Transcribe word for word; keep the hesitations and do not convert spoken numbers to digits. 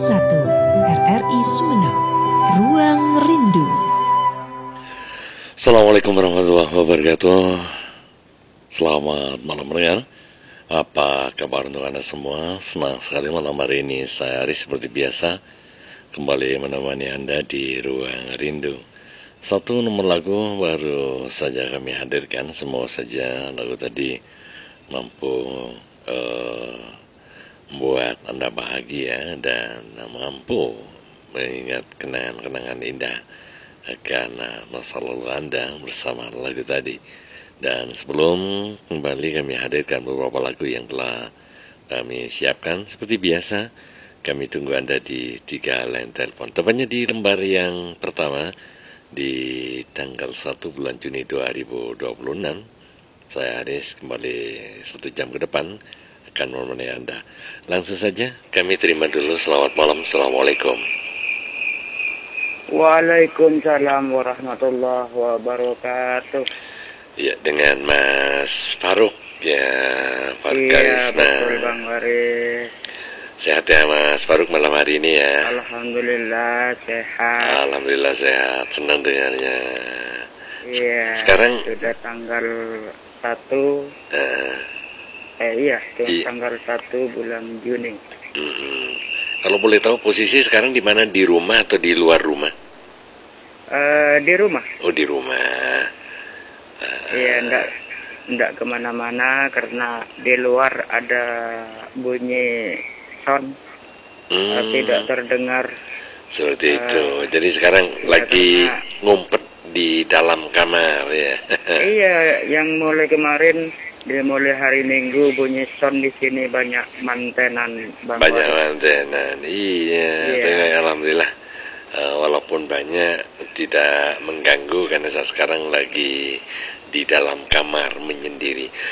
satu R R I Sumeneb, Ruang Rindu. Assalamualaikum warahmatullahi wabarakatuh. Selamat malam rekan. Apa kabar untuk Anda semua? Senang sekali malam hari ini saya Aris seperti biasa kembali menemani Anda di Ruang Rindu. Satu nomor lagu baru saja kami hadirkan. Semoga saja lagu tadi mampu uh, membuat Anda bahagia dan mampu mengingat kenangan-kenangan indah akan masa lalu Anda bersama lagu tadi. Dan sebelum kembali kami hadirkan beberapa lagu yang telah kami siapkan. Seperti biasa kami tunggu Anda di tiga line telepon. Tepatnya di lembar yang pertama di tanggal satu bulan Juni dua ribu dua puluh enam. Saya Aris kembali satu jam ke depan akan menemani Anda. Langsung saja kami terima dulu. Selamat malam. Assalamualaikum. Waalaikumsalam warahmatullahi wabarakatuh. Ya, dengan Mas Faruk ya, Faruk Iya, Karisma. betul Bang Waris. Sehat ya Mas Faruk malam hari ini ya? Alhamdulillah sehat. Alhamdulillah sehat, senang dengarnya. Iya. Sekarang sudah tanggal satu. uh, Eh iya, iya. tanggal satu bulan Juni. mm, Kalau boleh tahu posisi sekarang di mana, di rumah atau di luar rumah? Uh, di rumah. Oh, di rumah. Uh, Iya, enggak enggak kemana-mana karena di luar ada bunyi sound. hmm, Tidak terdengar. Seperti uh, itu. Jadi sekarang ya, lagi karena, ngumpet di dalam kamar ya. Iya, yang mulai kemarin, dia mulai hari Minggu bunyi sound di sini banyak mantenan Bang Banyak Waris. mantenan. Iya, Iya. tapi alhamdulillah uh, walaupun banyak tidak mengganggu karena saya sekarang lagi di dalam kamar menyendiri.